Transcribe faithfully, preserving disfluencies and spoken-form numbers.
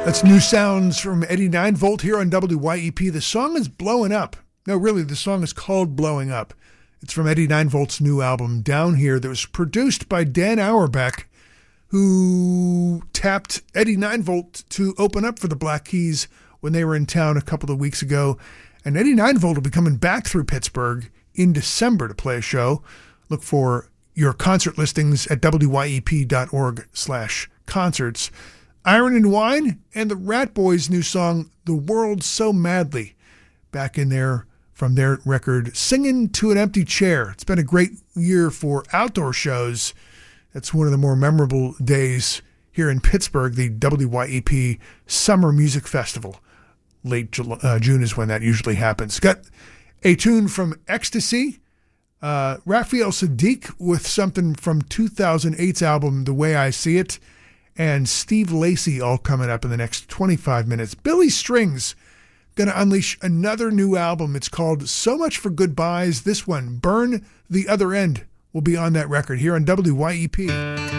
That's new sounds from Eddie nine volt here on W Y E P. The song is Blowing Up. No, really, the song is called Blowing Up. It's from Eddie nine volt's new album, Down Here, that was produced by Dan Auerbach, who tapped Eddie nine volt to open up for the Black Keys when they were in town a couple of weeks ago. And Eddie nine volt will be coming back through Pittsburgh in December to play a show. Look for your concert listings at W Y E P dot org slash concerts. Iron and Wine and the Rat Boys' new song, The World So Madly, back in there from their record, Singing to an Empty Chair. It's been a great year for outdoor shows. That's one of the more memorable days here in Pittsburgh, the W Y E P Summer Music Festival. Late July, uh, June is when that usually happens. Got a tune from Ecstasy, uh, Raphael Sadiq with something from two thousand eight's album, The Way I See It, and Steve Lacy all coming up in the next twenty-five minutes. Billy Strings going to unleash another new album. It's called So Much for Goodbyes. This one, Burn the Other End, will be on that record here on W Y E P.